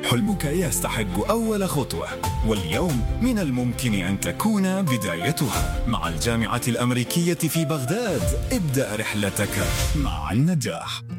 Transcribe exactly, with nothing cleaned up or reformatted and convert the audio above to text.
حلمك يستحق أول خطوة، واليوم من الممكن أن تكون بدايتها. مع الجامعة الأمريكية في بغداد ابدأ رحلتك مع النجاح.